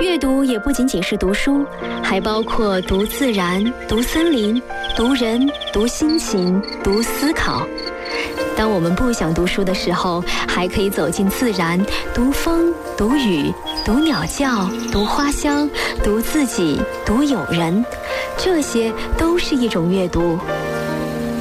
阅读也不仅仅是读书，还包括读自然、读森林、读人、读心情、读思考。当我们不想读书的时候，还可以走进自然，读风、读雨、读鸟叫、读花香、读自己、读友人，这些都是一种阅读。